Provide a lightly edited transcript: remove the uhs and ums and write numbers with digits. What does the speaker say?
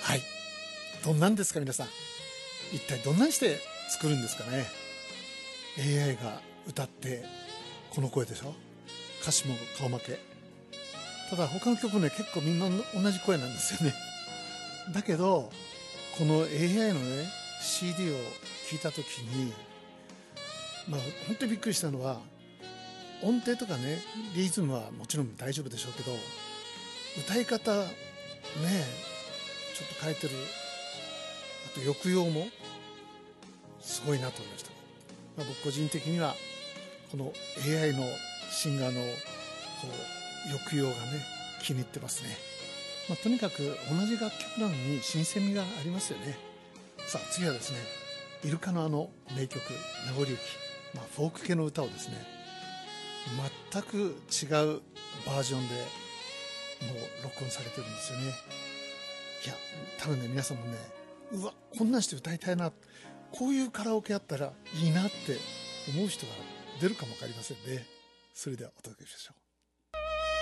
はい。どんなんですか皆さん。一体どんなんして作るんですかね。AI が歌ってこの声でしょ。歌詞も顔負け。ただ他の曲ね結構みんな同じ声なんですよね。だけどこの AI のね CD を聴いた時に本当にびっくりしたのは、音程とかねリズムはもちろん大丈夫でしょうけど、歌い方ねちょっと変えてる、あと抑揚もすごいなと思いました。僕個人的にはこの AI のシンガーのこう抑揚がね気に入ってますね。とにかく同じ楽曲なのに新鮮味がありますよね。さあ次はですね、イルカの名曲名残雪、フォーク系の歌をですね全く違うバージョンでもう録音されてるんですよね。いや多分ね皆さんもね、うわこんなんして歌いたいな、こういうカラオケあったらいいなって思う人が出るかもわかりませんね。それではお届けしましょう。